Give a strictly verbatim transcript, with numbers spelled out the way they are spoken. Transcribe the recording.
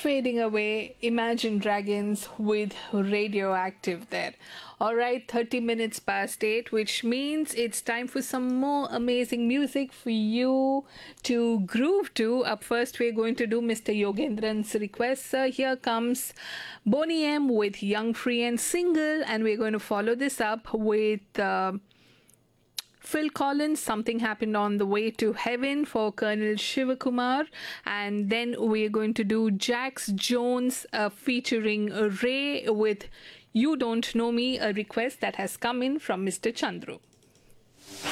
fading away. Imagine Dragons with Radioactive there. All right, thirty minutes past eight, which means it's time for some more amazing music for you to groove to. Up first, we're going to do Mister Yogendran's request. Uh, here comes Boney M with Young, Free and Single, and we're going to follow this up with uh, Phil Collins, Something Happened on the Way to Heaven for Colonel Shivakumar. And then we're going to do Jax Jones uh, featuring Ray with You Don't Know Me, a request that has come in from Mister Chandru.